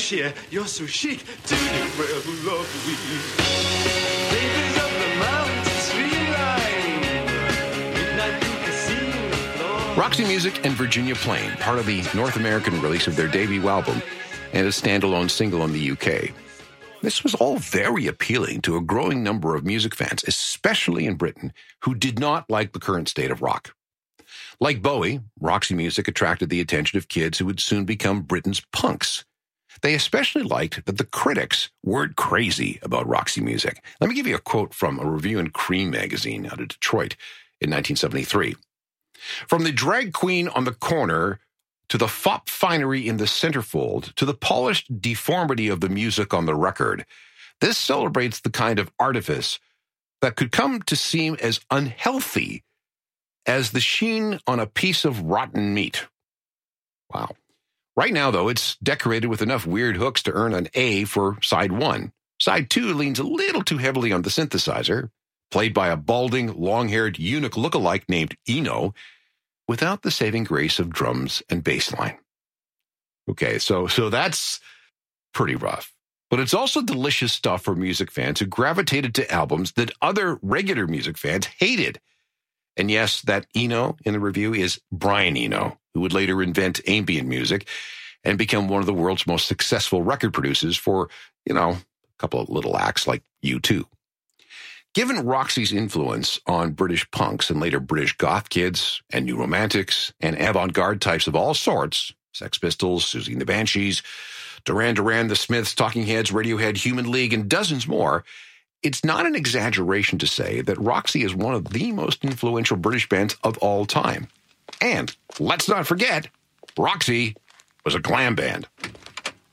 cheer. You're so chic. Do you ever love me? Ladies of the mountain streamline. Midnight through casino floor. Roxy Music and Virginia Plain, part of the North American release of their debut album and a standalone single in the UK. This was all very appealing to a growing number of music fans, especially in Britain, who did not like the current state of rock. Like Bowie, Roxy Music attracted the attention of kids who would soon become Britain's punks. They especially liked that the critics weren't crazy about Roxy Music. Let me give you a quote from a review in Cream magazine out of Detroit in 1973. From the drag queen on the corner to the fop finery in the centerfold, to the polished deformity of the music on the record, this celebrates the kind of artifice that could come to seem as unhealthy as the sheen on a piece of rotten meat. Wow. Right now, though, it's decorated with enough weird hooks to earn an A for side 1. Side 2 leans a little too heavily on the synthesizer, played by a balding, long-haired eunuch lookalike named Eno, without the saving grace of drums and bass line. Okay, so that's pretty rough. But it's also delicious stuff for music fans who gravitated to albums that other regular music fans hated. And yes, that Eno in the review is Brian Eno, who would later invent ambient music and become one of the world's most successful record producers for, a couple of little acts like U2. Given Roxy's influence on British punks and later British goth kids and new romantics and avant-garde types of all sorts, Sex Pistols, Susie and the Banshees, Duran Duran, The Smiths, Talking Heads, Radiohead, Human League, and dozens more, it's not an exaggeration to say that Roxy is one of the most influential British bands of all time. And let's not forget, Roxy was a glam band.